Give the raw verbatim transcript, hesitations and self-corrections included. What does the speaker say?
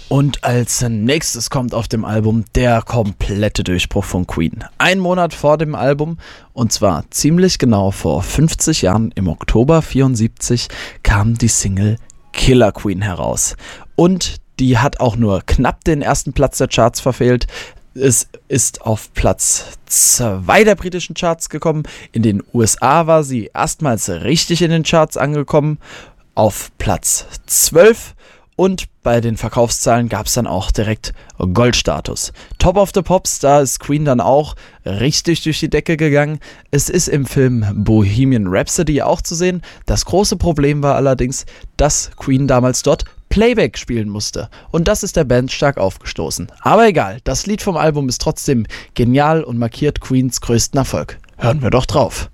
Und als nächstes kommt auf dem Album der komplette Durchbruch von Queen. Ein Monat vor dem Album, und zwar ziemlich genau vor fünfzig Jahren, im Oktober vierundsiebzig, kam die Single Killer Queen heraus. Und die hat auch nur knapp den ersten Platz der Charts verfehlt. Es ist auf Platz zwei der britischen Charts gekommen. In den U S A war sie erstmals richtig in den Charts angekommen, auf Platz zwölf. Und bei den Verkaufszahlen gab es dann auch direkt Goldstatus. Top of the Pops, da ist Queen dann auch richtig durch die Decke gegangen. Es ist im Film Bohemian Rhapsody auch zu sehen. Das große Problem war allerdings, dass Queen damals dort Playback spielen musste. Und das ist der Band stark aufgestoßen. Aber egal, das Lied vom Album ist trotzdem genial und markiert Queens größten Erfolg. Hören wir doch drauf.